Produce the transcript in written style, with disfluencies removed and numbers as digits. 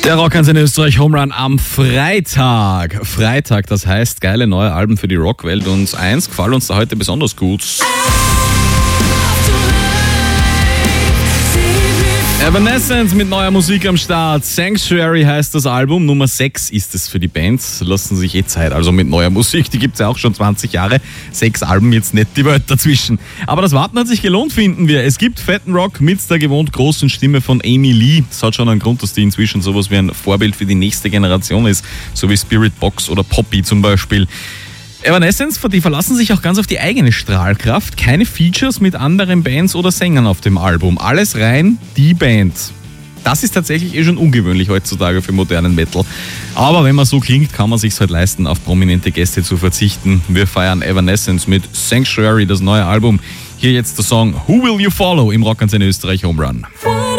Der Rock in Österreich Home Run am Freitag. Freitag, das heißt geile neue Alben für die Rockwelt und eins gefällt uns da heute besonders gut. Evanescence mit neuer Musik am Start. Sanctuary heißt das Album. Nummer 6 ist es für die Bands. Lassen sich Zeit. Also mit neuer Musik, die gibt es ja auch schon 20 Jahre. 6 Alben, jetzt nicht die Welt dazwischen. Aber das Warten hat sich gelohnt, finden wir. Es gibt fetten Rock mit der gewohnt großen Stimme von Amy Lee. Das hat schon einen Grund, dass die inzwischen sowas wie ein Vorbild für die nächste Generation ist. So wie Spirit Box oder Poppy zum Beispiel. Evanescence, die verlassen sich auch ganz auf die eigene Strahlkraft. Keine Features mit anderen Bands oder Sängern auf dem Album. Alles rein die Band. Das ist tatsächlich schon ungewöhnlich heutzutage für modernen Metal. Aber wenn man so klingt, kann man sich's halt leisten, auf prominente Gäste zu verzichten. Wir feiern Evanescence mit Sanctuary, das neue Album. Hier jetzt der Song Who Will You Follow im Rock in Österreich Home Run.